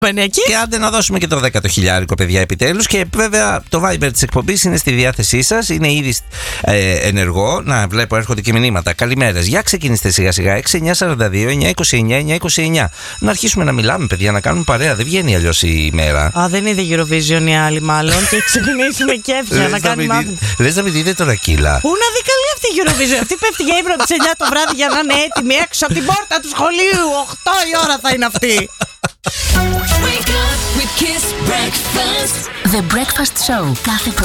Και άντε να δώσουμε και το 10ο χιλιάρικο, παιδιά, επιτέλους. Και βέβαια το Viber της εκπομπής είναι στη διάθεσή σας. Είναι ήδη ενεργό. Να βλέπω, έρχονται και μηνύματα. Καλημέρες. Για ξεκινήστε σιγά σιγά. 6942-929-929. Να αρχίσουμε να μιλάμε, παιδιά, να κάνουμε παρέα. Δεν βγαίνει αλλιώς η ημέρα. Δεν είδε Eurovision οι άλλοι, μάλλον. Και ξεκινήσουμε κέφια να κάνουμε μάθημα. Λες να μην δείτε τώρα κύλα. Πού να δει καλή αυτή η Eurovision. Αυτή πέφτει για ύπνο τις 9 το βράδυ για να είναι έτοιμη έξω από την πόρτα του σχολείου. 8 η ώρα θα είναι αυτή. Wake up with Kiss Breakfast. The Breakfast Show. Κάθε